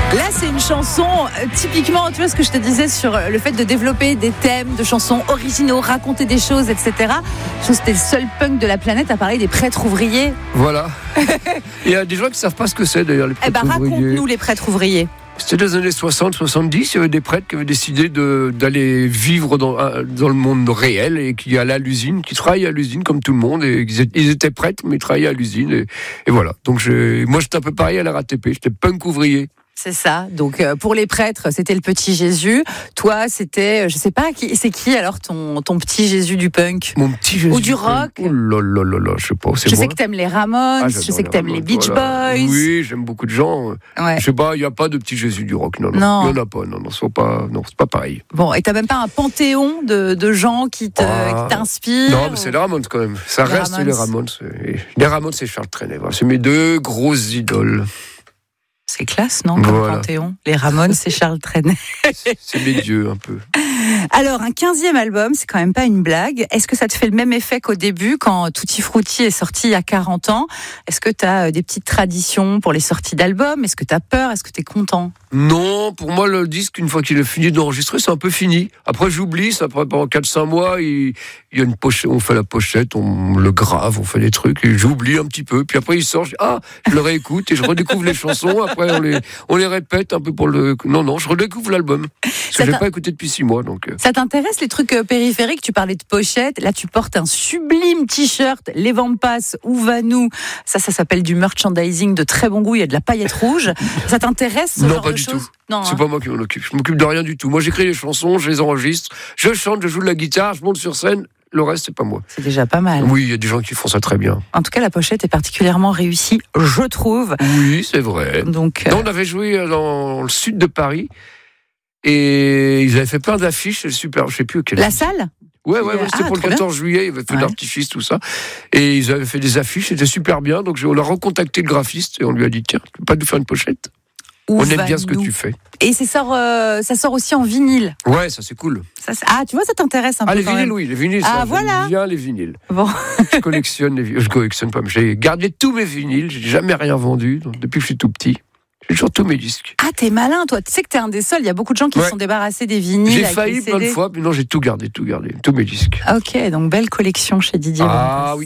Là, c'est une chanson typiquement, tu vois ce que je te disais sur le fait de développer des thèmes de chansons originaux, raconter des choses, etc. Je trouve que c'était le seul punk de la planète à parler des prêtres ouvriers. Voilà. Il y a des gens qui ne savent pas ce que c'est d'ailleurs, les prêtres ouvriers. Raconte-nous les prêtres ouvriers. C'était dans les années 60-70, il y avait des prêtres qui avaient décidé d'aller vivre dans le monde réel et qui allaient à l'usine, qui travaillaient à l'usine comme tout le monde. Et ils étaient prêtres, mais ils travaillaient à l'usine. Et voilà. Donc moi, j'étais un peu pareil à la RATP, j'étais punk ouvrier. C'est ça. Donc pour les prêtres, c'était le petit Jésus. Toi, c'était, je sais pas, c'est qui alors ton petit Jésus du punk? Mon petit Jésus. Ou du rock? Oh là là là là, je sais pas. Je sais que t'aimes les Ramones, je sais que t'aimes les Beach Boys. Oui, j'aime beaucoup de gens. Ouais. Je sais pas, il y a pas de petit Jésus du rock, non. Il y en a pas, non, c'est pas pareil. Bon, et t'as même pas un panthéon de gens qui t'inspirent? Non, mais c'est les Ramones quand même. Ça reste les Ramones. Les Ramones, c'est Charles Trenet. Voilà. C'est mes deux grosses idoles. C'est classe, non, comme panthéon. Les Ramones, c'est Charles Trenet. C'est mes dieux, un peu. Alors, un 15e album, c'est quand même pas une blague. Est-ce que ça te fait le même effet qu'au début, quand Tutti Frutti est sorti il y a 40 ans? Est-ce que tu as des petites traditions pour les sorties d'albums? Est-ce que tu as peur? Est-ce que tu es content? Non, pour moi, le disque, une fois qu'il est fini d'enregistrer, c'est un peu fini. Après, j'oublie, ça prend pendant 4-5 mois, il y a une pochette, on fait la pochette, on le grave, on fait des trucs, et j'oublie un petit peu. Puis après, il sort, je le réécoute, et je redécouvre les chansons. Après, on les répète un peu pour le... Non, je redécouvre l'album. Parce que je l'ai pas écouté depuis 6 mois, donc... Ça t'intéresse, les trucs périphériques? Tu parlais de pochette. Là, tu portes un sublime t-shirt, Les Vampas, Où va-nous? Ça s'appelle du merchandising de très bon goût. Il y a de la paillette rouge. Ça t'intéresse, ce genre de choses? Non, pas du tout. Non, c'est pas moi qui m'en occupe. Je m'occupe de rien du tout. Moi, j'écris les chansons, je les enregistre, je chante, je joue de la guitare, je monte sur scène. Le reste, c'est pas moi. C'est déjà pas mal. Oui, il y a des gens qui font ça très bien. En tout cas, la pochette est particulièrement réussie, je trouve. Oui, c'est vrai. Donc, on avait joué dans le sud de Paris et ils avaient fait plein d'affiches. C'est super, je sais plus quelle. La salle? Ouais, c'était pour le 14 juillet, ils avaient fait d'artifice, tout ça. Et ils avaient fait des affiches, c'était super bien. Donc on a recontacté le graphiste et on lui a dit, tiens, tu peux pas nous faire une pochette? On aime bien ce que tu fais. Et ça sort aussi en vinyle. Ouais, ça c'est cool. Tu vois, ça t'intéresse un peu. Les vinyles, oui, les vinyles. Voilà. J'aime bien les vinyles. Bon. Je collectionne pas, mais j'ai gardé tous mes vinyles, j'ai jamais rien vendu, depuis que je suis tout petit. J'ai toujours tous mes disques. Ah, t'es malin, toi. Tu sais que t'es un des seuls. Il y a beaucoup de gens qui se sont débarrassés des vinyles. J'ai failli plein de fois, mais non, j'ai tout gardé, tous mes disques. Ok, donc belle collection chez Didier. Ah oui.